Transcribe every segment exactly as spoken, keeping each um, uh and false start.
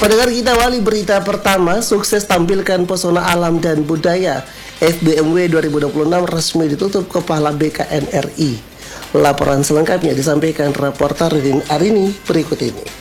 Pendengar, kita awali berita pertama. Sukses tampilkan pesona alam dan budaya, F B M W dua ribu dua puluh enam resmi ditutup Kepala B K N R I. Laporan selengkapnya disampaikan reporter Rin Arini berikut ini.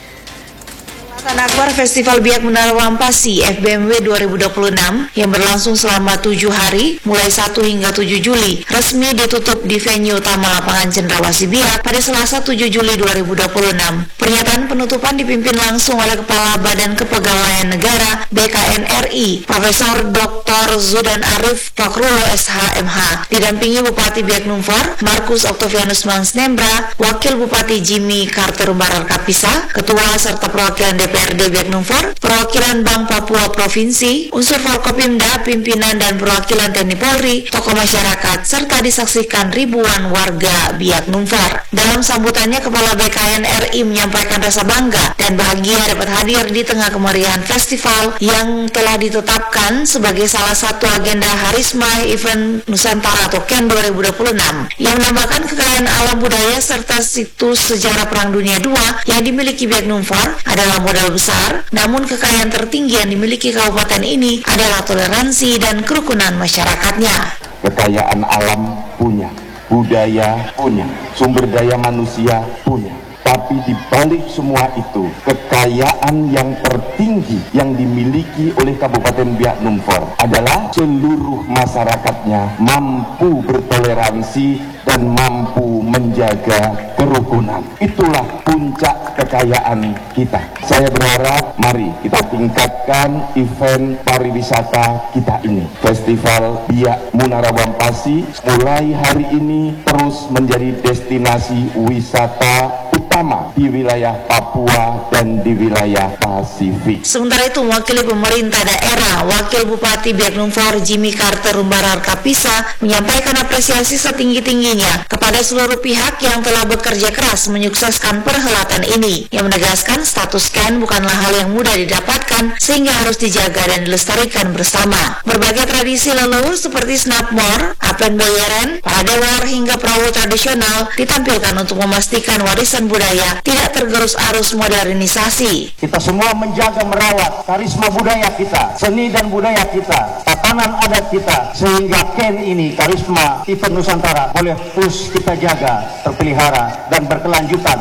Tanah Akbar Festival Biak Menara Wampasi F B M W dua ribu dua puluh enam yang berlangsung selama tujuh hari mulai satu hingga tujuh Juli resmi ditutup di venue utama lapangan Cendrawasih Biak pada Selasa tujuh Juli dua ribu dua puluh enam. Pernyataan penutupan dipimpin langsung oleh Kepala Badan Kepegawaian Negara B K N R I Profesor Doktor Zudan Arif Fakhrulo S H M H, didampingi Bupati Biak Numfor Markus Octavianus Mansnembra, Wakil Bupati Jimmy Carter Umbarar Kapisa, Ketua serta perwakilan D P R D Biak Numfor, perwakilan Bank Papua Provinsi, unsur Forkopimda, pimpinan dan perwakilan T N I Polri, tokoh masyarakat, serta disaksikan ribuan warga Biak Numfor. Dalam sambutannya, Kepala B K N R I menyampaikan rasa bangga dan bahagia dapat hadir di tengah kemeriahan festival yang telah ditetapkan sebagai salah satu agenda Harisma Event Nusantara atau K E N dua ribu dua puluh enam yang menambahkan kekayaan alam budaya serta situs sejarah Perang Dunia dua yang dimiliki Biak Numfor adalah modal besar, namun kekayaan tertinggi yang dimiliki kabupaten ini adalah toleransi dan kerukunan masyarakatnya. Kekayaan alam punya, budaya punya, sumber daya manusia punya. Tapi di balik semua itu, kekayaan yang tertinggi yang dimiliki oleh Kabupaten Biak Numfor adalah seluruh masyarakatnya mampu bertoleransi dan mampu menjaga kerukunan. Itulah puncak kekayaan kita. Saya berharap mari kita tingkatkan event pariwisata kita ini. Festival Biak Menara Wampasi mulai hari ini terus menjadi destinasi wisata utama di wilayah Papua dan di wilayah Pasifik. Sementara itu, mewakili pemerintah daerah, Wakil Bupati Biak Numfor Jimmy Carter Umbarar Kapisa menyampaikan apresiasi setinggi-tingginya kepada seluruh pihak yang telah bekerja keras menyukseskan perhelatan ini, yang menegaskan status K E N bukanlah hal yang mudah didapatkan sehingga harus dijaga dan dilestarikan bersama. Berbagai tradisi leluhur seperti snapmore, apen boyeren, parade war hingga perahu tradisional ditampilkan untuk memastikan warisan budaya tidak tergerus arus modernisasi. Kita semua menjaga merawat karisma budaya kita, seni dan budaya kita, tatanan adat kita, sehingga K E N ini, karisma Event Nusantara, boleh terus kita jaga, terpelihara dan berkelanjutan.